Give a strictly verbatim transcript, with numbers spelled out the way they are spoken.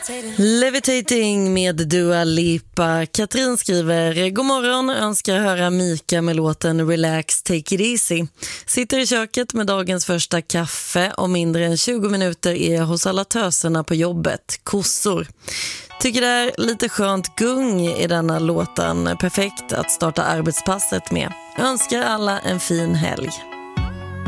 Levitating med Dua Lipa. Katrin skriver: god morgon, önskar höra Mika med låten Relax, Take It Easy. Sitter i köket med dagens första kaffe. Om mindre än tjugo minuter är jag hos alla töserna på jobbet. Kossor. Tycker det är lite skönt gung i denna låten. Perfekt att starta arbetspasset med. Önskar alla en fin helg.